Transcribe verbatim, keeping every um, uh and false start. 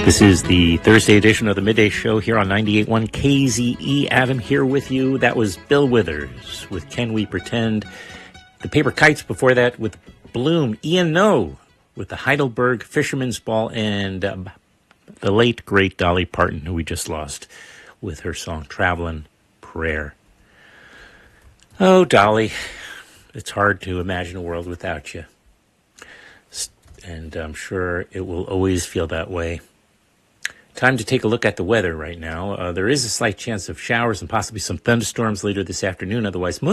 This is the Thursday edition of the Midday Show here on ninety-eight point one K Z E. Adam here with you. That was Bill Withers with Can We Pretend? The Paper Kites before that with Bloom. Ian No with the Heidelberg Fisherman's Ball, and um, the late, great Dolly Parton, who we just lost, with her song Travelin' Prayer. Oh, Dolly, it's hard to imagine a world without you. And I'm sure it will always feel that way. Time to take a look at the weather right now. Uh, there is a slight chance of showers and possibly some thunderstorms later this afternoon. Otherwise,